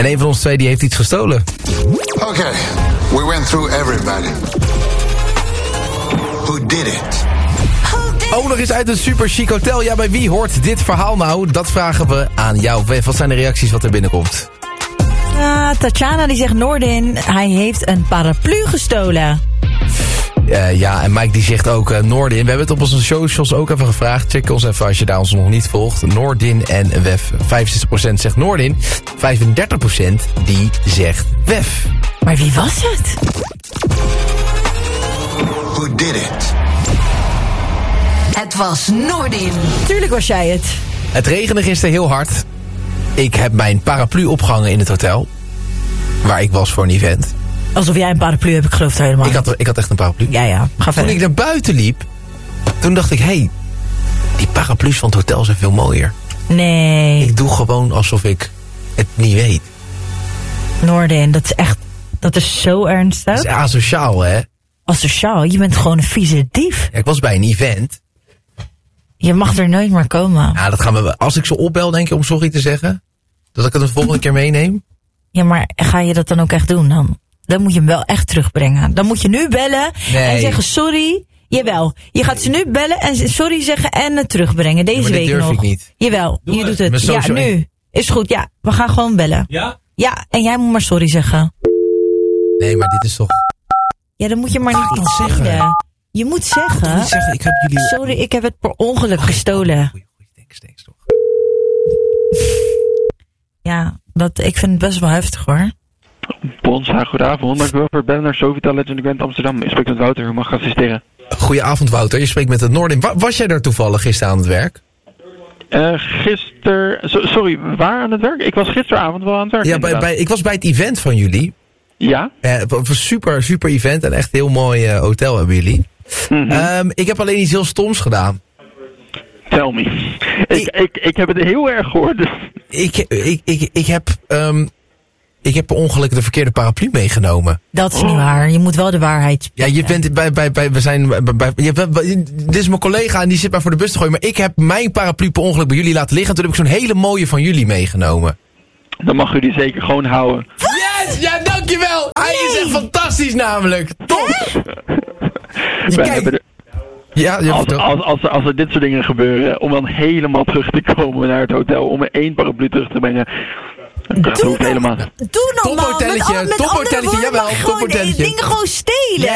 En een van ons twee die heeft iets gestolen. Okay, we went through everybody. Who did it? Ook nog eens uit een super chic hotel. Ja, bij wie hoort dit verhaal nou? Dat vragen we aan jou. Wat zijn de reacties wat er binnenkomt? Tatjana die zegt Noordin, hij heeft een paraplu gestolen. Ja, en Mike die zegt ook Noordin. We hebben het op onze socials ook even gevraagd. Check ons even als je daar ons nog niet volgt. Noordin en Wef. 65% zegt Noordin. 35% die zegt Wef. Maar wie was het? Who did it? Het was Noordin. Tuurlijk was jij het. Het regende gisteren heel hard. Ik heb mijn paraplu opgehangen in het hotel. Waar ik was voor een event. Alsof jij een paraplu hebt, ik geloof het helemaal. Ik had echt een paraplu. Ja, ga Toen verder. ik naar buiten liep, toen dacht ik, hé, die paraplu's van het hotel zijn veel mooier. Nee, Ik doe gewoon alsof ik het niet weet. Noordin, dat is zo ernstig. Dat is asociaal, hè? Asociaal, je bent gewoon een vieze dief. Ja, ik was bij een event. Je mag er nooit meer komen. Ja, dat gaan we. Als ik ze opbel, denk je om sorry te zeggen? Dat ik het de volgende keer meeneem? Ja, maar ga je dat dan ook echt doen dan? Dan moet je hem wel echt terugbrengen. Dan moet je nu bellen en zeggen sorry. Jawel, je gaat ze nu bellen en sorry zeggen en het terugbrengen. Deze maar dit week durf nog. ik niet. Jawel, Doe je het. doet het. Ja, nu. Is goed, ja. We gaan gewoon bellen. Ja? Ja, en jij moet maar sorry zeggen. Nee, maar dit is toch... Ja, dan moet je maar niet iets zeggen? zeggen. Je moet zeggen, Ik zeg, ik heb jullie... sorry, ik heb het per ongeluk gestolen. Goeie, thanks toch. Ja, ik vind het best wel heftig hoor. Bonsa, goedenavond. Dank u wel voor het bellen naar Sofitel Legend Grand Amsterdam. Ik spreek met Wouter, hoe mag ik assisteren? Goedenavond, Wouter. Je spreekt met het Noordin. Was jij daar toevallig gisteren aan het werk? Sorry, waar aan het werk? Ik was gisteravond wel aan het werk. Ja, ik was bij het event van jullie. Ja? Een super event en echt een heel mooi hotel hebben jullie. Mhm. Ik heb alleen iets heel stoms gedaan. Tell me. Ik heb het heel erg gehoord. Dus. Ik heb per ongeluk de verkeerde paraplu meegenomen. Dat is niet waar. Je moet wel de waarheid Ja, je bent dit is mijn collega en die zit mij voor de bus te gooien. Maar ik heb mijn paraplu per ongeluk bij jullie laten liggen. En toen heb ik zo'n hele mooie van jullie meegenomen. Dan mag u die zeker gewoon houden. Yes! Ja, dankjewel! Hij is echt fantastisch namelijk. Top! We hebben Ja, als er dit soort dingen gebeuren, om dan helemaal terug te komen naar het hotel, om er 1 paraplu terug te brengen. Dat hoeft helemaal. Doe normaal. Tophotelletje, Met andere woorden, jawel, mag je gewoon tophotelletje. dingen gewoon stelen.